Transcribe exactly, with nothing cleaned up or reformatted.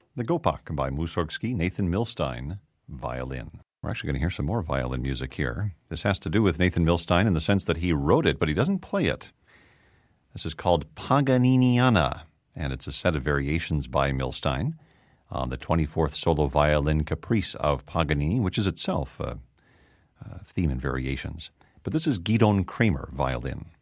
The Gopak by Mussorgsky, Nathan Milstein, violin. We're actually going to hear some more violin music here. This has to do with Nathan Milstein in the sense that he wrote it, but he doesn't play it. This is called Paganiniana, and it's a set of variations by Milstein on the twenty-fourth solo violin caprice of Paganini, which is itself a, a theme and variations. But this is Gidon Kramer, violin.